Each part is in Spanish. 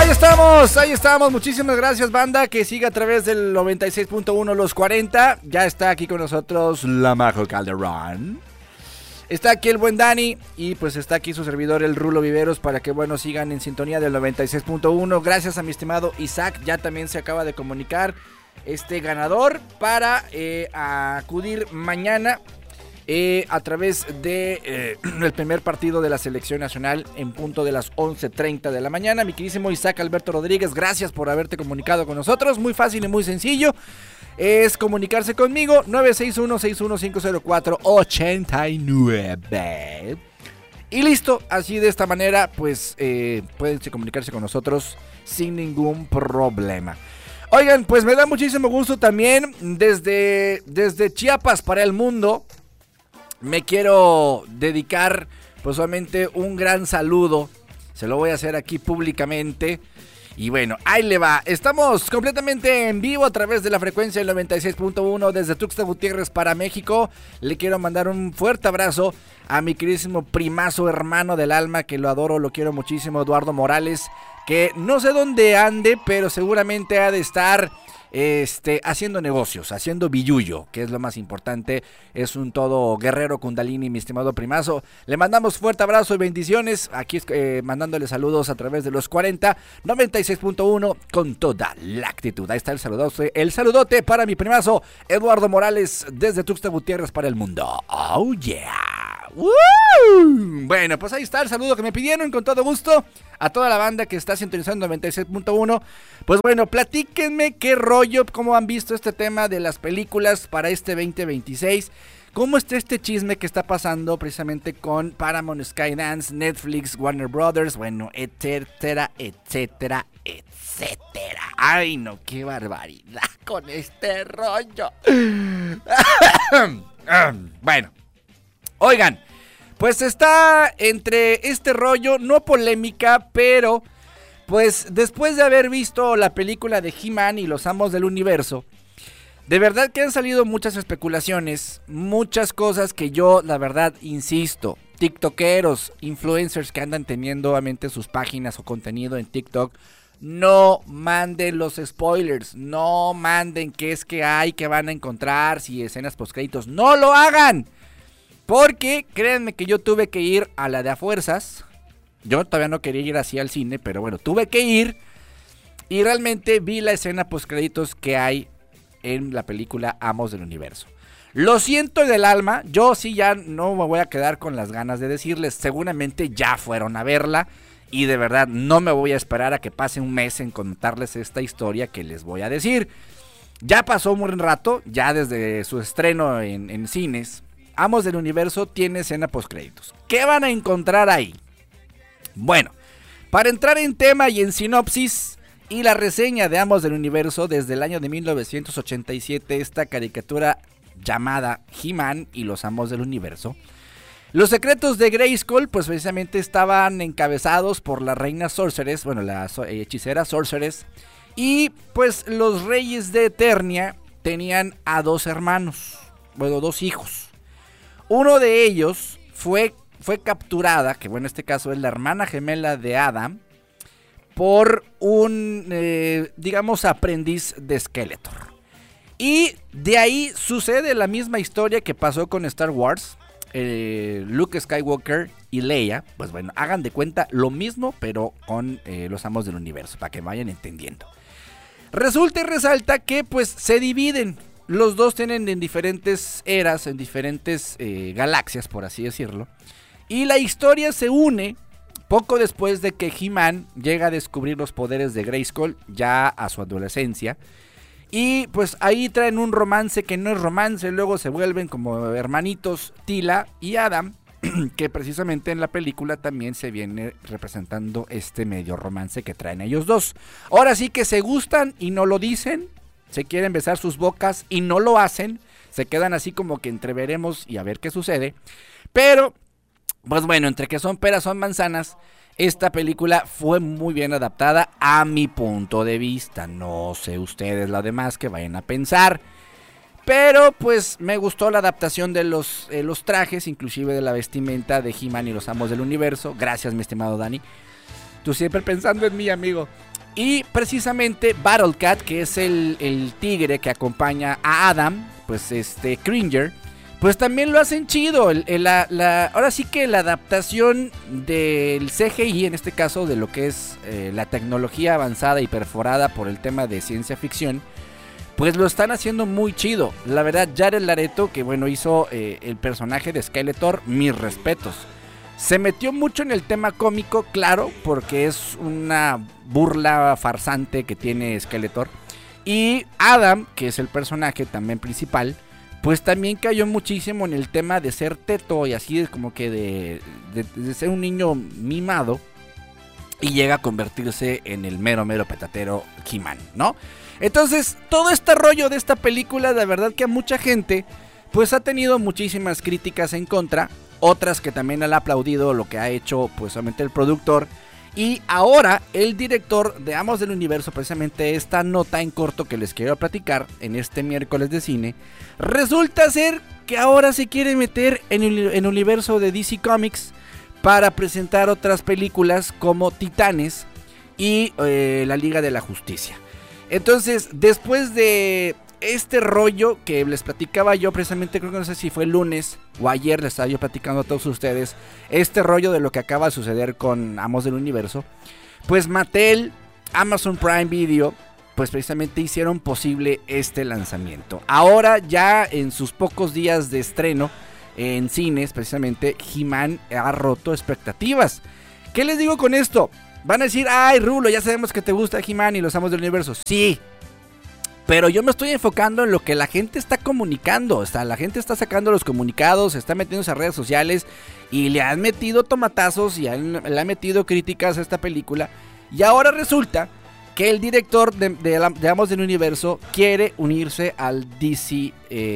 Ahí estamos, muchísimas gracias banda, que sigue a través del 96.1 Los 40, ya está aquí con nosotros la Majo Calderón, está aquí el buen Dani y pues está aquí su servidor el Rulo Viveros para que bueno sigan en sintonía del 96.1, gracias a mi estimado Isaac, ya también se acaba de comunicar este ganador para acudir mañana a través de el primer partido de la selección nacional en punto de las 11:30 de la mañana. Mi queridísimo Isaac Alberto Rodríguez, gracias por haberte comunicado con nosotros. Muy fácil y muy sencillo. Es comunicarse conmigo 961-61504-89. Y listo, así de esta manera pues pueden comunicarse con nosotros sin ningún problema. Oigan, pues me da muchísimo gusto también desde Chiapas para el mundo. Me quiero dedicar pues solamente un gran saludo, se lo voy a hacer aquí públicamente y bueno, ahí le va, estamos completamente en vivo a través de la frecuencia del 96.1 desde Tuxtla Gutiérrez para México. Le quiero mandar un fuerte abrazo a mi queridísimo primazo hermano del alma, que lo adoro, lo quiero muchísimo, Eduardo Morales, que no sé dónde ande, pero seguramente ha de estar haciendo negocios, haciendo billullo, que es lo más importante. Es un todo guerrero kundalini, mi estimado primazo. Le mandamos fuerte abrazo y bendiciones. Aquí mandándole saludos a través de los 40 96.1 con toda la actitud. Ahí está el saludote para mi primazo Eduardo Morales desde Tuxtla Gutiérrez para el mundo. Oh yeah. Bueno, pues ahí está el saludo que me pidieron con todo gusto a toda la banda que está sintonizando 96.1. Pues bueno, platíquenme qué rollo, cómo han visto este tema de las películas para este 2026. ¿Cómo está este chisme que está pasando precisamente con Paramount, Skydance, Netflix, Warner Brothers? Bueno, etcétera, etcétera, etcétera. Ay, no, qué barbaridad con este rollo. Bueno, oigan, pues está entre este rollo, no polémica, pero pues después de haber visto la película de He-Man y los Amos del Universo, de verdad que han salido muchas especulaciones, muchas cosas que yo, la verdad, insisto, tiktokeros, influencers que andan teniendo obviamente sus páginas o contenido en TikTok, no manden los spoilers, no manden qué es que hay, que van a encontrar, si escenas postcréditos, no lo hagan. Porque créanme que yo tuve que ir a la de a fuerzas. Yo todavía no quería ir así al cine, pero bueno, tuve que ir. Y realmente vi la escena postcréditos que hay en la película Amos del Universo. Lo siento del alma, yo sí ya no me voy a quedar con las ganas de decirles. Seguramente ya fueron a verla. Y de verdad no me voy a esperar a que pase un mes en contarles esta historia que les voy a decir. Ya pasó un buen rato, ya desde su estreno en cines. Amos del Universo tiene escena postcréditos. ¿Qué van a encontrar ahí? Bueno, para entrar en tema y en sinopsis y la reseña de Amos del Universo desde el año de 1987, esta caricatura llamada He-Man y los Amos del Universo. Los secretos de Grayskull pues precisamente estaban encabezados por la reina Sorceress, bueno, la hechicera Sorceress, y pues los reyes de Eternia tenían a dos hermanos, bueno, dos hijos. Uno de ellos fue capturada, que bueno, en este caso es la hermana gemela de Adam, por un, digamos, aprendiz de Skeletor. Y de ahí sucede la misma historia que pasó con Star Wars, Luke Skywalker y Leia. Pues bueno, hagan de cuenta lo mismo, pero con los Amos del Universo, para que vayan entendiendo. Resulta y resalta que pues se dividen. Los dos tienen en diferentes eras, en diferentes galaxias, por así decirlo. Y la historia se une poco después de que He-Man llega a descubrir los poderes de Grayskull, ya a su adolescencia. Y pues ahí traen un romance que no es romance, luego se vuelven como hermanitos Teela y Adam, que precisamente en la película también se viene representando este medio romance que traen ellos dos. Ahora sí que se gustan y no lo dicen. Se quieren besar sus bocas y no lo hacen. Se quedan así como que entreveremos y a ver qué sucede. Pero, pues bueno, entre que son peras son manzanas, esta película fue muy bien adaptada a mi punto de vista. No sé ustedes lo demás que vayan a pensar. Pero pues me gustó la adaptación de los trajes, inclusive de la vestimenta de He-Man y los Amos del Universo. Gracias, mi estimado Dani. Tú siempre pensando en mí, amigo. Y precisamente Battlecat, que es el tigre que acompaña a Adam, pues Cringer, pues también lo hacen chido. Ahora sí que la adaptación del CGI, en este caso de lo que es la tecnología avanzada y perforada por el tema de ciencia ficción, pues lo están haciendo muy chido. La verdad, Jared Leto, que bueno, hizo el personaje de Skeletor, mis respetos. Se metió mucho en el tema cómico, claro, porque es una burla farsante que tiene Skeletor. Y Adam, que es el personaje también principal, pues también cayó muchísimo en el tema de ser teto y así es como que de ser un niño mimado. Y llega a convertirse en el mero petatero He-Man, ¿no? Entonces, todo este rollo de esta película, la verdad que a mucha gente pues ha tenido muchísimas críticas en contra. Otras que también han aplaudido lo que ha hecho pues solamente el productor. Y ahora el director de Amos del Universo, precisamente esta nota en corto que les quiero platicar en este miércoles de cine, resulta ser que ahora se quiere meter en el universo de DC Comics para presentar otras películas como Titanes y la Liga de la Justicia. Entonces, después de este rollo que les platicaba yo precisamente, creo que no sé si fue el lunes o ayer, les estaba yo platicando a todos ustedes este rollo de lo que acaba de suceder con Amos del Universo, pues Mattel, Amazon Prime Video, pues precisamente hicieron posible este lanzamiento. Ahora ya en sus pocos días de estreno en cines, precisamente He-Man ha roto expectativas. ¿Qué les digo con esto? Van a decir, ay Rulo, ya sabemos que te gusta He-Man y los Amos del Universo. Sí, pero yo me estoy enfocando en lo que la gente está comunicando. La gente está sacando los comunicados, está metiéndose a redes sociales y le han metido tomatazos y le han metido críticas a esta película. Y ahora resulta que el director de Amos del Universo quiere unirse al DC,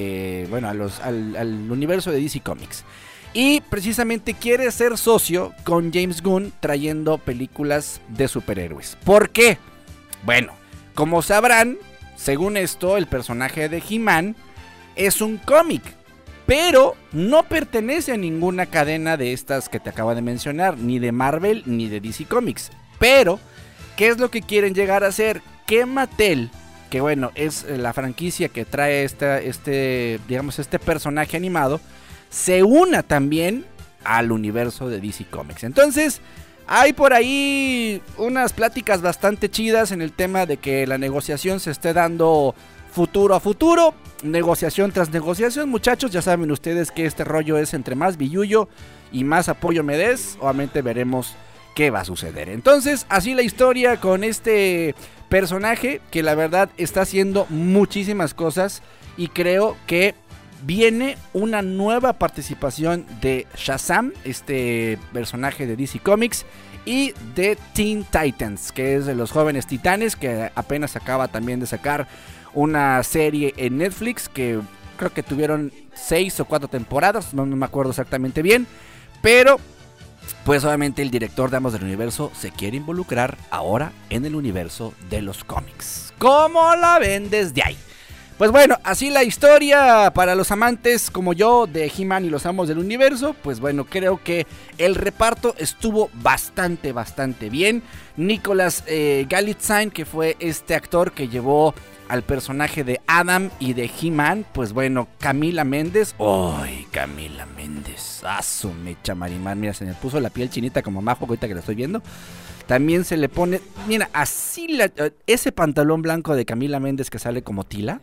al universo de DC Comics. Y precisamente quiere ser socio con James Gunn trayendo películas de superhéroes. ¿Por qué? Bueno, como sabrán, según esto, el personaje de He-Man es un cómic, pero no pertenece a ninguna cadena de estas que te acabo de mencionar, ni de Marvel ni de DC Comics. Pero, ¿qué es lo que quieren llegar a hacer? Que Mattel, que bueno, es la franquicia que trae este personaje animado, se una también al universo de DC Comics. Entonces, hay por ahí unas pláticas bastante chidas en el tema de que la negociación se esté dando futuro a futuro, negociación tras negociación, muchachos. Ya saben ustedes que este rollo es entre más billullo y más apoyo me des, obviamente veremos qué va a suceder. Entonces, así la historia con este personaje que la verdad está haciendo muchísimas cosas y creo que viene una nueva participación de Shazam, este personaje de DC Comics, y de Teen Titans, que es de los jóvenes titanes, que apenas acaba también de sacar una serie en Netflix, que creo que tuvieron 6 o 4 temporadas, no me acuerdo exactamente bien, pero pues obviamente el director de Amos del Universo se quiere involucrar ahora en el universo de los cómics. ¿Cómo la ven desde ahí? Pues bueno, así la historia para los amantes como yo de He-Man y los Amos del Universo. Pues bueno, creo que el reparto estuvo bastante bien. Nicholas Galitzine, que fue este actor que llevó al personaje de Adam y de He-Man. Pues bueno, Camila Méndez. ¡Ay, Camila Méndez! ¡Ah, su mecha Marimar! Mira, se me puso la piel chinita como Majo ahorita que la estoy viendo. También se le pone, mira, así ese pantalón blanco de Camila Méndez que sale como Tila.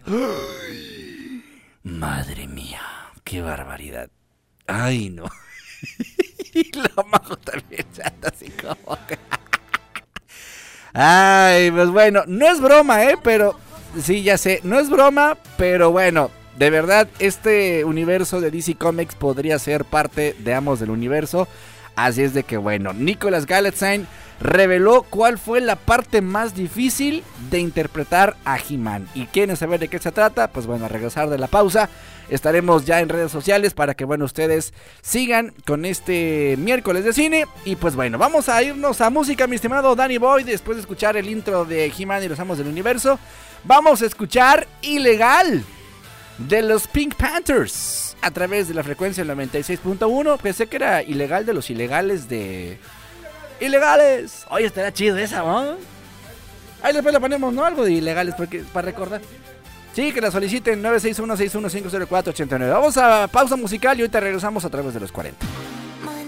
¡Ay! Madre mía, qué barbaridad. Ay, no. Y la Majo también está así como que... Ay, pues bueno, no es broma, pero... Sí, ya sé, no es broma, pero bueno, de verdad, este universo de DC Comics podría ser parte de Amos del Universo. Así es de que bueno, Nicholas Galitzine reveló cuál fue la parte más difícil de interpretar a He-Man. ¿Y quieren saber de qué se trata? Pues bueno, a regresar de la pausa estaremos ya en redes sociales para que bueno, ustedes sigan con este miércoles de cine. Y pues bueno, vamos a irnos a música, mi estimado Danny Boy. Después de escuchar el intro de He-Man y los Amos del Universo, vamos a escuchar Ilegal de los Pink Panthers a través de la frecuencia del 96.1. Pensé que era Ilegal de los ilegales de... ¡Ilegales! Oye, estará chido esa, ¿no? Ahí después le ponemos, ¿no? Algo de ilegales porque, para recordar. Sí, que la soliciten 961-6150489. Vamos a pausa musical y ahorita regresamos a través de los 40.